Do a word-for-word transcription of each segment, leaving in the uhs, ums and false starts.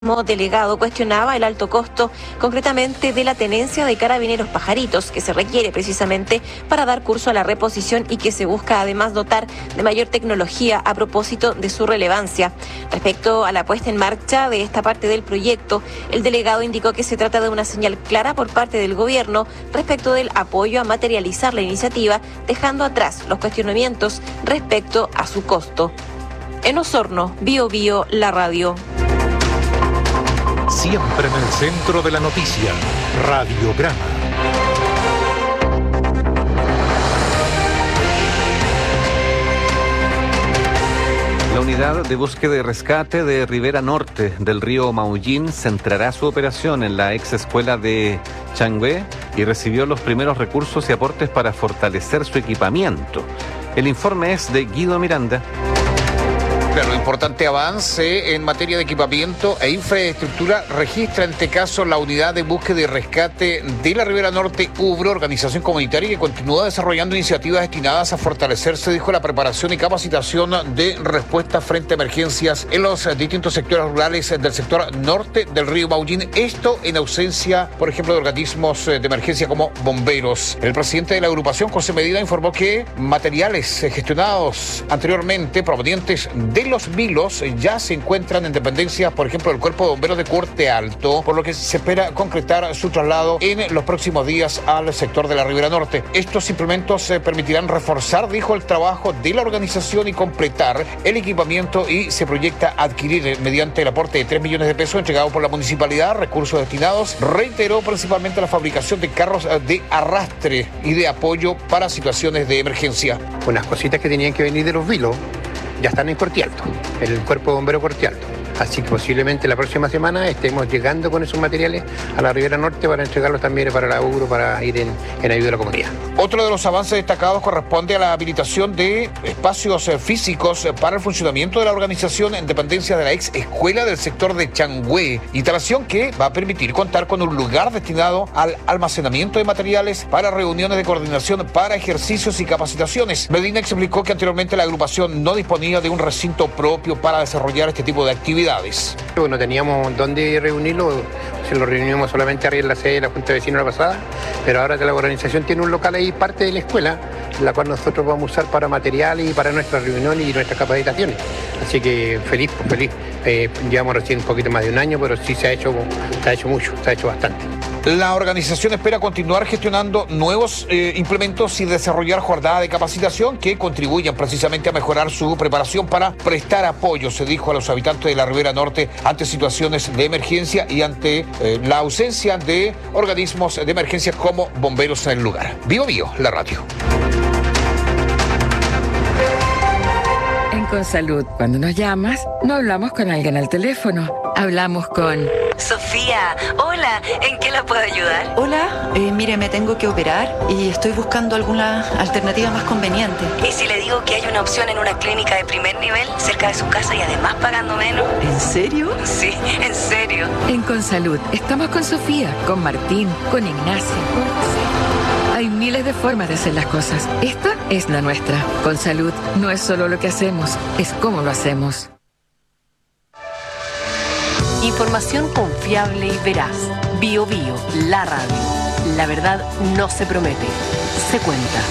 delegado cuestionaba el alto costo, concretamente de la tenencia de carabineros pajaritos, que se requiere precisamente para dar curso a la reposición y que se busca además dotar de mayor tecnología a propósito de su relevancia. Respecto a la puesta en marcha de esta parte del proyecto, el delegado indicó que se trata de una señal clara por parte del gobierno respecto del apoyo a materializar la iniciativa, dejando atrás los cuestionamientos respecto a su costo. En Osorno, Bio Bio, la radio. Siempre en el centro de la noticia, Radiograma. La unidad de búsqueda y rescate de Ribera Norte del río Maullín centrará su operación en la ex escuela de Changhue y recibió los primeros recursos y aportes para fortalecer su equipamiento. El informe es de Guido Miranda. Claro, importante avance en materia de equipamiento e infraestructura registra en este caso la unidad de búsqueda y rescate de la Ribera Norte, U B R O, organización comunitaria que continúa desarrollando iniciativas destinadas a fortalecerse, dijo, la preparación y capacitación de respuesta frente a emergencias en los distintos sectores rurales del sector norte del río Maullín. Esto en ausencia, por ejemplo, de organismos de emergencia como bomberos. El presidente de la agrupación, José Medina, informó que materiales gestionados anteriormente provenientes de los vilos ya se encuentran en dependencias, por ejemplo, del Cuerpo de Bomberos de Corte Alto, por lo que se espera concretar su traslado en los próximos días al sector de la Ribera Norte. Estos implementos se permitirán reforzar, dijo, el trabajo de la organización y completar el equipamiento, y se proyecta adquirir mediante el aporte de tres millones de pesos entregado por la municipalidad, recursos destinados, reiteró, principalmente a la fabricación de carros de arrastre y de apoyo para situaciones de emergencia. Unas cositas que tenían que venir de los vilos ya están en Corte Alto, el Cuerpo de Bomberos Corte Alto. Así que posiblemente la próxima semana estemos llegando con esos materiales a la Ribera Norte para entregarlos también para la U B R O, para ir en, en ayuda a la comunidad. Otro de los avances destacados corresponde a la habilitación de espacios físicos para el funcionamiento de la organización en dependencia de la ex escuela del sector de Changhue, instalación que va a permitir contar con un lugar destinado al almacenamiento de materiales para reuniones de coordinación, para ejercicios y capacitaciones. Medina explicó que anteriormente la agrupación no disponía de un recinto propio para desarrollar este tipo de actividades. No teníamos dónde reunirlo, se lo reunimos solamente arriba en la sede de la Junta de Vecinos la pasada, pero ahora que la organización tiene un local ahí, parte de la escuela, la cual nosotros vamos a usar para materiales y para nuestras reuniones y nuestras capacitaciones. Así que feliz, pues feliz. Eh, llevamos recién un poquito más de un año, pero sí se ha hecho, se ha hecho mucho, se ha hecho bastante. La organización espera continuar gestionando nuevos eh, implementos y desarrollar jornadas de capacitación que contribuyan precisamente a mejorar su preparación para prestar apoyo, se dijo, a los habitantes de la Ribera Norte ante situaciones de emergencia y ante eh, la ausencia de organismos de emergencia como bomberos en el lugar. Bio Bio, la radio. En Consalud, cuando nos llamas, no hablamos con alguien al teléfono, hablamos con... Sofía, hola, ¿en qué la puedo ayudar? Hola, eh, mire, me tengo que operar y estoy buscando alguna alternativa más conveniente. ¿Y si le digo que hay una opción en una clínica de primer nivel, cerca de su casa y además pagando menos? ¿En serio? Sí, en serio. En Consalud, estamos con Sofía, con Martín, con Ignacio, con José. Hay miles de formas de hacer las cosas. Esta es la nuestra. Consalud no es solo lo que hacemos, es cómo lo hacemos. Información confiable y veraz. Bio Bio, la radio. La verdad no se promete, se cuenta.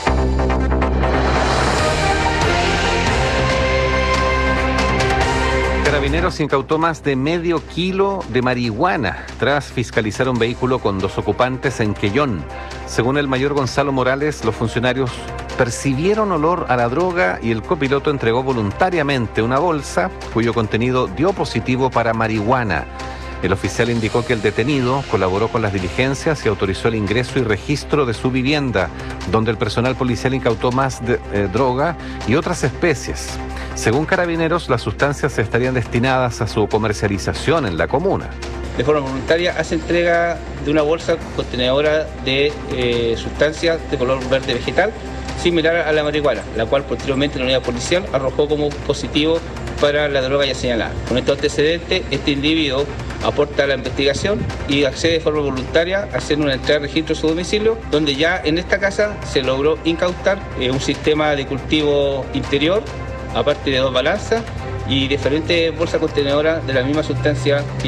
Carabineros incautó más de medio kilo de marihuana tras fiscalizar un vehículo con dos ocupantes en Quellón. Según el mayor Gonzalo Morales, los funcionarios percibieron olor a la droga y el copiloto entregó voluntariamente una bolsa cuyo contenido dio positivo para marihuana. El oficial indicó que el detenido colaboró con las diligencias y autorizó el ingreso y registro de su vivienda, donde el personal policial incautó más de, eh, droga y otras especies. Según Carabineros, las sustancias estarían destinadas a su comercialización en la comuna. De forma voluntaria hace entrega de una bolsa contenedora de eh, sustancias de color verde vegetal similar a la marihuana, la cual posteriormente la unidad policial arrojó como positivo para la droga ya señalada. Con estos antecedentes, este individuo aporta a la investigación y accede de forma voluntaria a hacer una entrega de registro de su domicilio, donde ya en esta casa se logró incautar eh, un sistema de cultivo interior, aparte de dos balanzas y diferentes bolsas contenedoras de la misma sustancia